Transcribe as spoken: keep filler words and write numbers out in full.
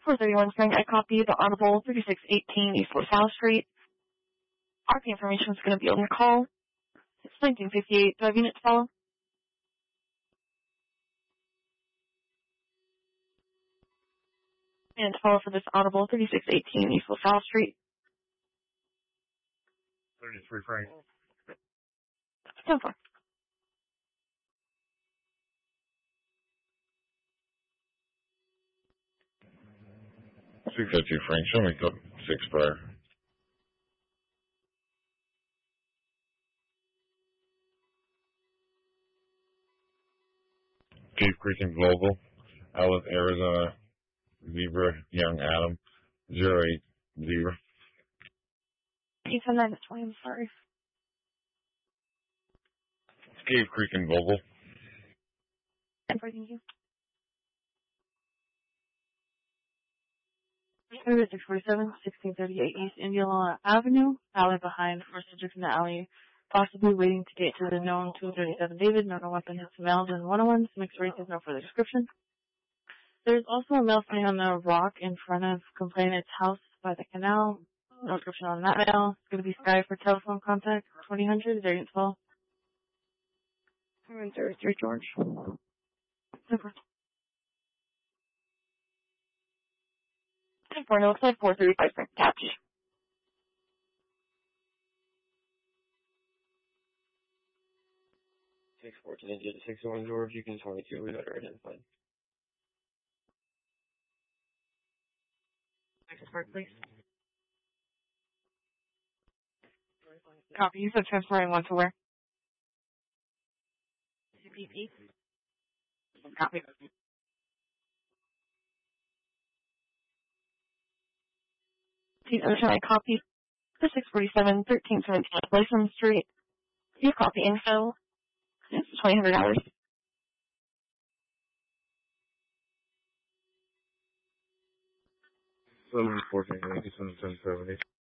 four thirty-one Spring, I copy the Audible thirty-six eighteen East LaSalle Street. R P information is going to be on the call. It's nineteen fifty-eight. Do I have unit to follow? And to follow for this Audible thirty-six eighteen East LaSalle Street. thirty-three Frank. ten four. six oh two Frank, show me code six prior. Cave Creek and Global, Alice, Arizona, Zebra, Young Adam, zero eight zero. Can you send that to twenty? I'm sorry. Cave Creek and Global. ten four, thank you. six forty-seven, sixteen thirty-eight East Indianola Avenue, alley behind First District in the alley, possibly waiting to get to the known two thirty-seven David. No, no weapon has been mailed in one oh one. Mixed race is no further description. There's also a mail standing on the rock in front of complainant's house by the canal. No description on that mail. It's going to be Sky for telephone contact. twenty hundred, variant twelve. seven zero three George. Super. ten four, no, looks like four thirty-five Frank Catch. six fourteen India to six oh one George, you can twenty-two, we got her identified. Next part, please. Copy. You said transferring one to where? C P P. Copy. Please understand I copy the six forty-seven, thirteen seventeen License Street. You copy info. It's twenty hundred hours. seven fourteen, eighty-seven, seven seventy.